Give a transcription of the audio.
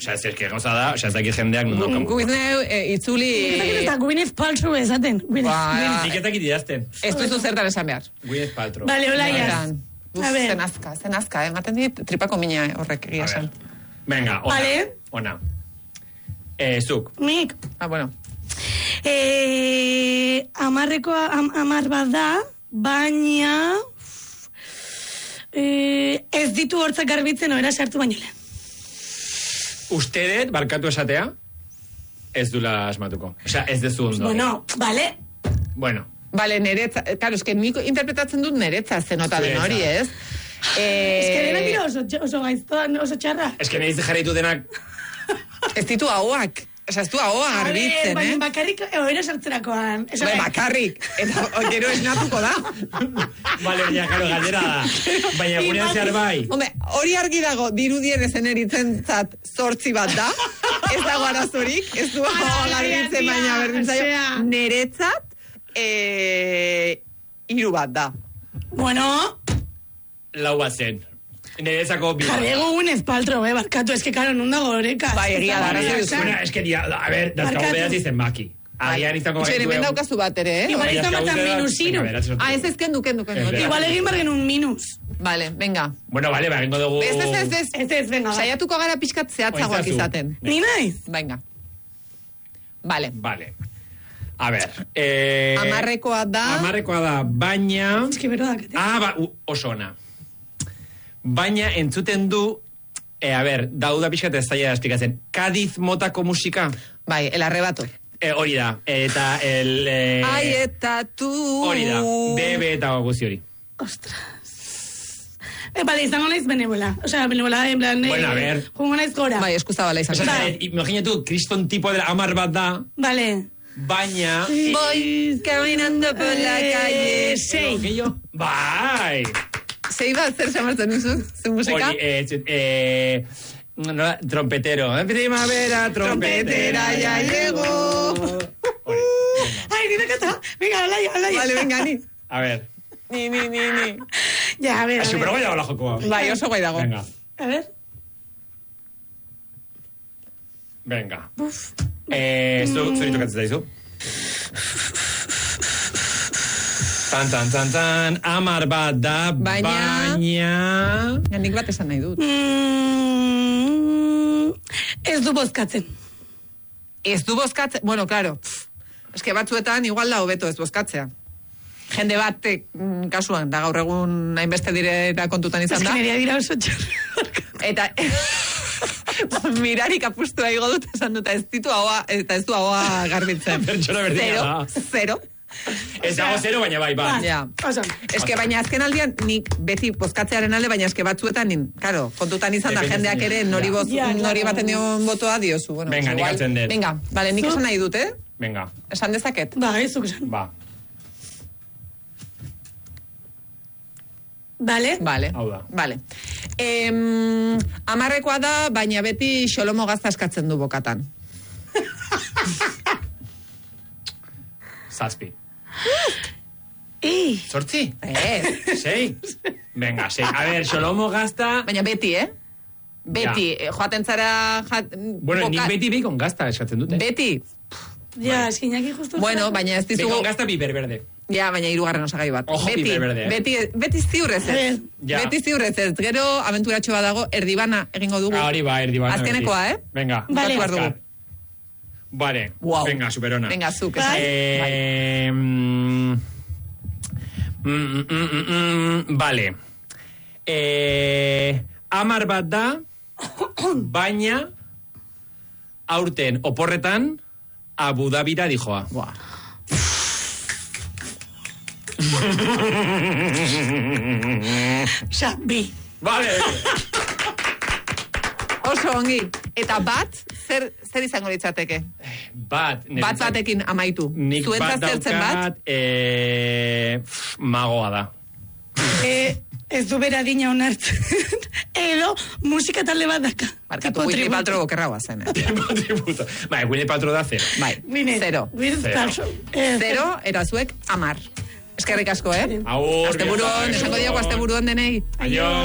Osea, ez que gauza da, ez dakit jendeak nondo. Itzuli... Eta Gwyneth Paltrow esaten. Nik ez dakit idazten. Ez duzu zertan esan behar. Gwyneth Paltrow. Vale, Olaiaz. Zenazka, ematen dit tripako mina horrek egia esan. Venga, ona. Vale. Ona. Zuk. Nik. Bueno. 10 bat da, baina... ez ditu hortzak garbitzen oera sartu baino lehen. Uste dut, barkatu esatea, ez dula asmatuko. Osea, ez dezu ondo. Bueno, vale. Bueno. Vale, neretza, claro, es que nik interpretatzen dut neretza zenota den hori, ez? Ez que dena dira oso gaiztoan, oso txarra. Ez que nahiz jarraitu denak... Ez ditu ahoak. Osa, ez du ahoa garbitzen, baina bakarrik oera sartzerakoan. Bakarrik. Eta gero esnatuko da. Vale, baina, karo, galdera da. Baina gurean zehar bai. Hombre, hori argi dago, dirudien ezen eritzen zat 8 bat da. Ez dago arazorik, ez du ahoa garbitzen, baina berdintzaio. Neretzat, 3 bat da. Bueno... 4 bat zen. Nerezako bi. Jarrego Gwyneth Paltrow, barkatu, eske karo, nun dago oreka. Bai, egia da. Bueno, eske, a ver, dazkago bedaz izen maki. Agian izango gaitu. Hemen daukazu bat ere, Igual izan bat minusiru. Ez kendu. Igual egin bargen un minus. Vale, venga. Bueno, vale, vengo dugu... Ez, venga. Saiatuko gara pixkat zehatzagoak izaten. Ni naiz? Venga. Vale. A ver. 10 da, baina... Ez que berda. Oso ona. Baina entzuten du, a ver, dauda pixkat ez zaila esplikatzen, Cádiz motako musika? Bai, el arrebato. Hori da, eta el... Ai, eta tu... Hori da, debe eta guzti hori. Ostras. Vale, izango naiz benevola. Osea, benevola, en plan... Bueno, a ver. Jungo naiz gora. Bai, eskuzabala izan. Imaginatu, kriston tipo de 10 bat da... Vale. Baina... Voy caminando por la calle... 6. Bai! 6 bat, zer xamartzen duzu? Zer musika? Trompetero. Primavera, trompetera, ya llegó. Ai, ni nakata. Venga, Olaia. Vale, venga, ni. A ver. Ni. Ja, a ver. Super guai dago la jokoa. Bai, oso guai dago. Venga. A ver. Venga. Zuri tokatzen zaizu. Tan, 10 bat da, baina... Nik bat esan nahi dut. Ez du bozkatzen. Bueno, claro. Ez que batzuetan igual da hobeto ez bozkatzea. Jende batek kasuan, da gaur egun hainbeste direra kontutan izan da. Ez que nirea dira oso txarra. Eta... Mirarik apustua igo dut esan dut, ez du ahoa garbitzen. Pertsona berdina da. 0. Ez dago 0, baina bai. Ja. Ez que baina azken aldian nik beti bozkatzearen alde, baina ez que batzuetan, claro, kontutan izan da jendeak ere nori baten dion botoa diozu. Venga, nik atzen dut. Venga, vale, nik esan nahi dut, Venga. Esan dezaket? Ba, ezuk esan. Ba. Vale. Hau da. Vale. 10 da, baina beti Xolomo Gazta eskatzen du bokatan. 7. 8? Ez. 6? Venga, 6. A ver, Xolomo Gazta... Baina beti, Beti, joaten zara... Bueno, nik beti bacon Gazta eskatzen dute. Beti. Ja, eskinak justu... Bueno, baina ez dizugu... Bacon Gazta biberberde. Ja, baina 3. osagai bat. Ojo, biberberde, Beti ziurrez ez. Ja. Beti ziurrez ez. Gero, abenturatxo bat dago, erdibana egingo dugu. Hori ba, erdibana. Azkenekoa, Venga. Vale. Vale. Wow. Venga, superona. Venga, zuk. Vale. 10 bat da, baina aurten oporretan Abu Dhabira dijoa. Buah. Bi. Vale. Oso ongi. Eta bat, zer izango litzateke? Bat batekin amaitu. Nik bat daukat, magoa da. Ez du bera dina onartzen. Edo, musika talde bat daka. Markatu, Gwyneth Paltrow okerragoa zen. Tributo. Bai, Gwyneth Paltrow da 0. Bai, 0. 0, erazuek 10. Eskerrik asko, Agur. Asteburuan, esango diago asteburuan denei. Aio.